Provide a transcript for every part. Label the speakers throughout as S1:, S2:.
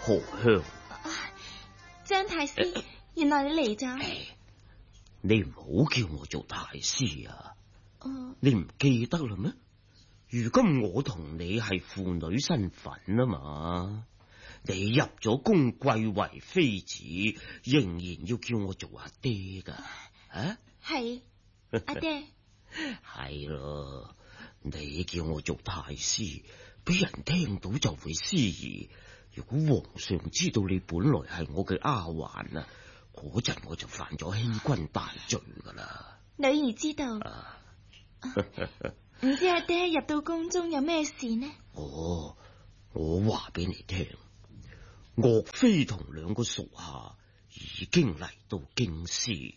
S1: 荷香。
S2: 張太師，原來你嚟咗。
S1: 你唔好叫我做太師啊！你唔記得啦咩？如今我同你係父女身份啊嘛，你入咗宮貴為妃子，仍然要叫我做阿爹噶啊？
S2: 係阿爹。
S1: 係咯，你叫我做太師，俾人聽到就會思疑。如果皇上知道你本來係我嘅丫鬟啊，嗰陣我就犯咗欺君大罪噶啦。
S2: 女兒知道。唔知阿爹入到宮中有咩事呢？
S1: 我話俾你聽，岳飛同兩個屬下已經嚟到京師。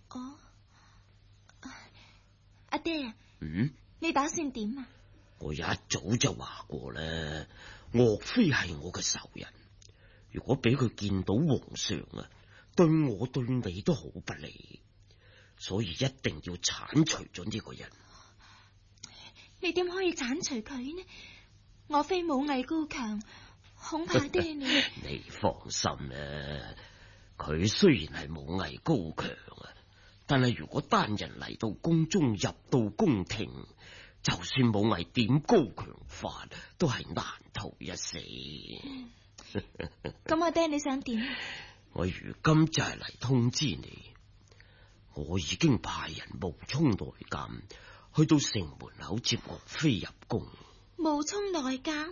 S2: 阿爹，你打算點啊？
S1: 我一早就話過啦，岳飛係我嘅仇人，如果俾佢見到皇上啊，對我對你都好不利，所以一定要鏟除咗呢個人。
S2: 你點可以鏟除佢呢？岳飛武藝高強，恐怕爹你
S1: 你放心啦，佢雖然係武藝高強啊，但係如果單人嚟到宮中，入到宮廷，就算武藝點高強法，都係難逃一死。
S2: 咁阿爹你想點？
S1: 我如今就係嚟通知你，我已經派人冒充內監去到城門口接岳飛入宮。
S2: 冒充內監？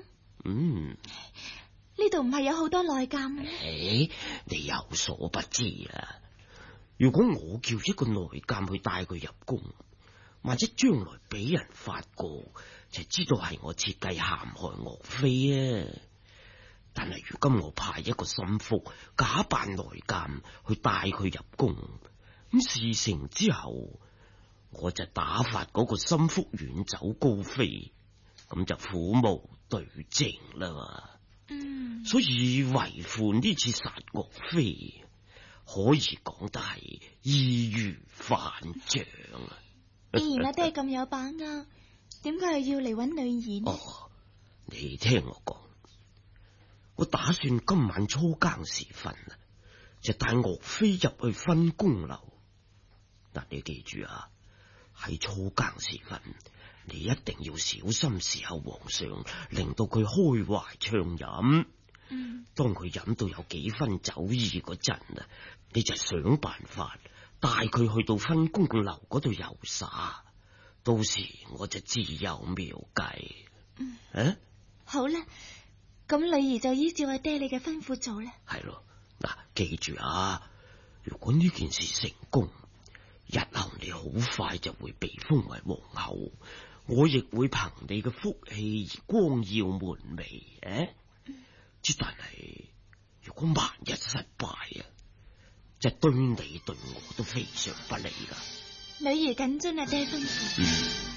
S1: 呢
S2: 度唔係有好多內監咩？
S1: 你有所不知啊！如果我叫一個內監去帶佢入宮，或者將來俾人發覺，就知道係我設計陷害岳飛啊！但係如今我派一個心腹假扮內監去帶佢入宮，咁事成之後，我就打發嗰個心腹遠走高飛，咁就苦無對證啦嘛。所以為父呢次殺岳飛，可以講得係易如反掌啊！
S2: 既然阿爹咁有把握，點解係要嚟揾女兒呢？
S1: 你聽我講，我打算今晚初更時分啊，就帶岳飛入去分宮樓。但你記住啊，喺初更時分，你一定要小心侍候皇上，令到佢開懷暢飲。當佢飲到有幾分酒意嗰陣啊，你就想辦法帶佢去到分宮樓嗰度遊耍，到時我就自有妙計。
S2: 好啦，咁女兒就依照阿爹你嘅吩咐做啦。
S1: 係咯，嗱，記住啊，如果呢件事成功，日後你好快就會被封為皇后，我亦會憑你嘅福氣而光耀門楣。但係如果萬一失敗啊，就對你對我都非常不利噶。
S2: 女兒謹遵阿爹吩咐。